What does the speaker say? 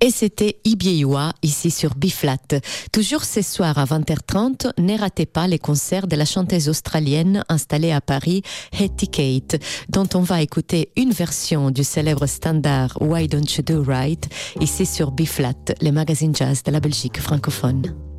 Et c'était Ibiewa, ici sur Biflat. Toujours ce soir à 20h30, ne ratez pas les concerts de la chanteuse australienne installée à Paris, Hetty Kate, dont on va écouter une version du célèbre standard Why Don't You Do Right, ici sur Biflat, le magazine jazz de la Belgique francophone.